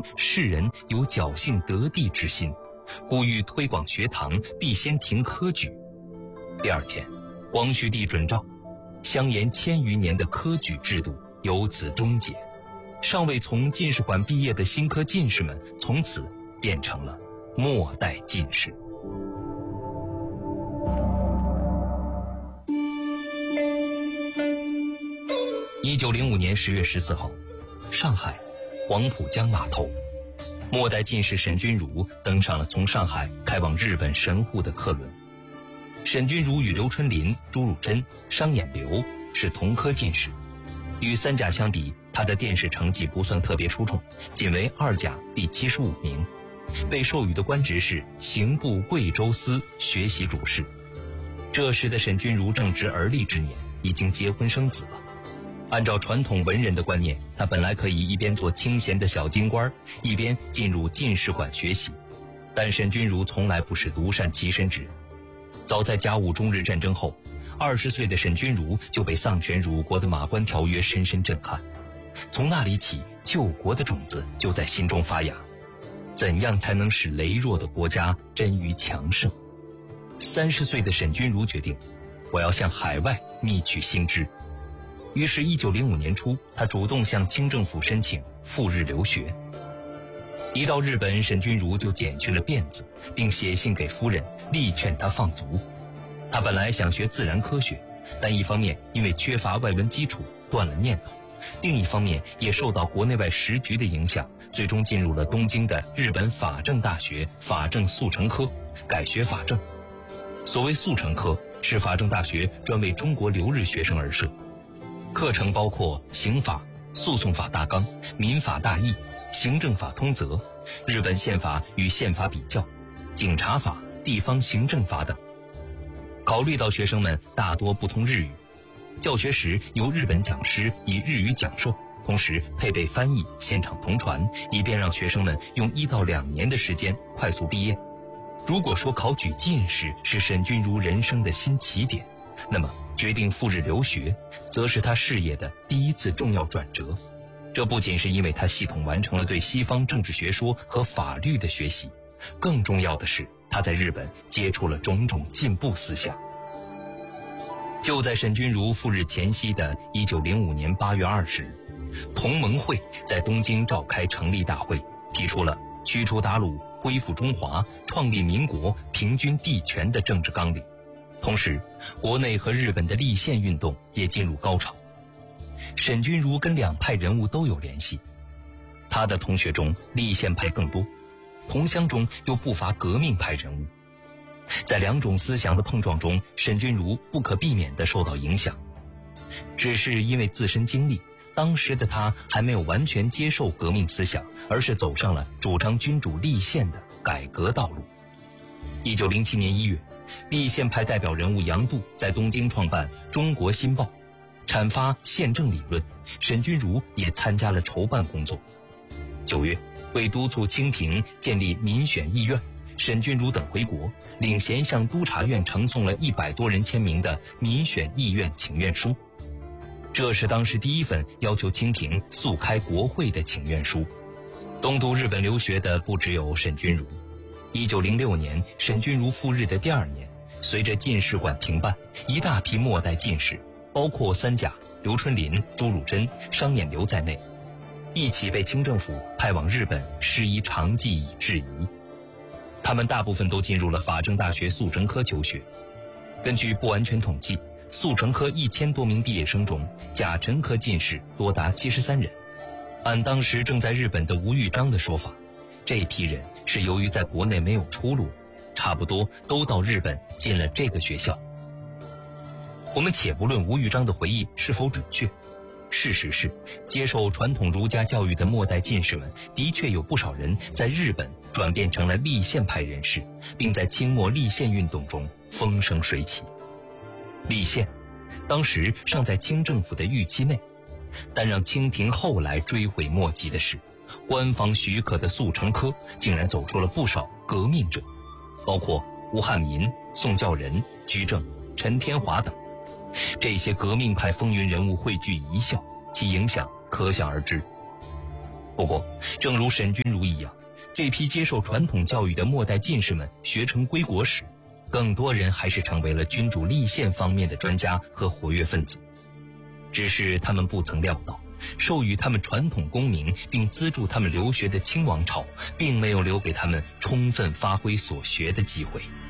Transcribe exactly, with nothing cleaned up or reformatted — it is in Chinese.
士人有侥幸得第之心，故欲推广学堂，必先停科举。第二天，光绪帝准诏，相沿千余年的科举制度由此终结，尚未从进士馆毕业的新科进士们从此变成了末代进士。一九零五年十月十四号，上海黄浦江码头，末代进士沈钧儒登上了从上海开往日本神户的客轮。沈钧儒与刘春霖、朱汝珍、商衍流是同科进士，与三甲相比，他的殿试成绩不算特别出众，仅为二甲第七十五名，被授予的官职是刑部贵州司学习主事。这时的沈钧儒正值而立之年，已经结婚生子了。按照传统文人的观念，他本来可以一边做清闲的小京官，一边进入进士馆学习，但沈钧儒从来不是独善其身之人。早在甲午中日战争后，二十岁的沈钧儒就被丧权辱国的马关条约深深震撼，从那里起，救国的种子就在心中发芽。怎样才能使羸弱的国家臻于强盛？三十岁的沈钧儒决定，我要向海外觅取新知。于是一九零五年初，他主动向清政府申请赴日留学。一到日本，沈钧儒就剪去了辫子，并写信给夫人，力劝他放足。他本来想学自然科学，但一方面因为缺乏外文基础断了念头，另一方面也受到国内外时局的影响，最终进入了东京的日本法政大学法政速成科，改学法政。所谓速成科，是法政大学专为中国留日学生而设，课程包括刑法、诉讼法大纲、民法大义、行政法通则、日本宪法与宪法比较、警察法、地方行政法等。考虑到学生们大多不通日语，教学时由日本讲师以日语讲授，同时配备翻译，现场同传，以便让学生们用一到两年的时间快速毕业。如果说考取进士是沈钧儒人生的新起点，那么决定赴日留学则是他事业的第一次重要转折。这不仅是因为他系统完成了对西方政治学说和法律的学习，更重要的是他在日本接触了种种进步思想。就在沈钧儒赴日前夕的一九零五年八月二十日，同盟会在东京召开成立大会，提出了驱除鞑虏、恢复中华、创立民国、平均地权的政治纲领。同时，国内和日本的立宪运动也进入高潮。沈钧儒跟两派人物都有联系，他的同学中立宪派更多，同乡中又不乏革命派人物。在两种思想的碰撞中，沈钧儒不可避免地受到影响。只是因为自身经历，当时的他还没有完全接受革命思想，而是走上了主张君主立宪的改革道路。一九零七年一月，立宪派代表人物杨度在东京创办《中国新报》，阐发宪政理论，沈钧儒也参加了筹办工作。九月，为督促清廷建立民选议院，沈钧儒等回国，领衔向督察院呈送了一百多人签名的民选议院请愿书。这是当时第一份要求清廷速开国会的请愿书。东渡日本留学的不只有沈钧儒。一九零六年，沈钧儒赴日的第二年，随着进士馆停办，一大批末代进士，包括三甲、刘春霖、朱汝珍、商衍流在内，一起被清政府派往日本施以长技以制夷。他们大部分都进入了法政大学速成科求学。根据不完全统计，速成科一千多名毕业生中，甲辰科进士多达七十三人。按当时正在日本的吴玉章的说法，这批人是由于在国内没有出路，差不多都到日本进了这个学校。我们且不论吴玉章的回忆是否准确，事实是，接受传统儒家教育的末代进士们，的确有不少人在日本转变成了立宪派人士，并在清末立宪运动中风生水起。立宪当时尚在清政府的预期内，但让清廷后来追悔莫及的是，官方许可的速成科竟然走出了不少革命者，包括吴汉民、宋教仁、居正、陈天华等。这些革命派风云人物汇聚一校，其影响可想而知。 不过，正如沈钧儒一样，这批接受传统教育的末代进士们学成归国时，更多人还是成为了君主立宪方面的专家和活跃分子。只是他们不曾料到，授予他们传统功名并资助他们留学的清王朝，并没有留给他们充分发挥所学的机会。